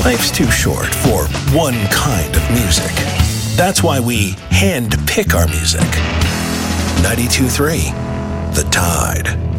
Life's too short for one kind of music. That's why we hand pick our music. 92.3 The Tide.